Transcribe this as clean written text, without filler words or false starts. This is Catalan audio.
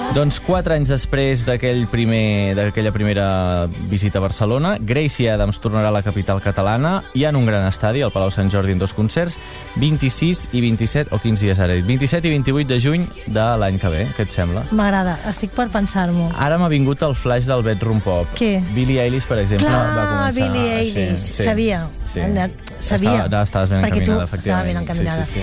Doncs 4 anys després d'aquella primera visita a Barcelona, Gracie Adams tornarà a la capital catalana i en un gran estadi, al Palau Sant Jordi, en 2 concerts, 26 i 27, o quins dies ara? 27 i 28 de juny de l'any que ve, què et sembla? M'agrada, estic per pensar-m'ho. Ara m'ha vingut el flash del bedroom pop. Què? Billie Eilish, per exemple, va començar... Billie Eilish, Sí. sabia. Sí. Sabia. Estaves ben encaminada, efectivament. Estava ben encaminada. Sí.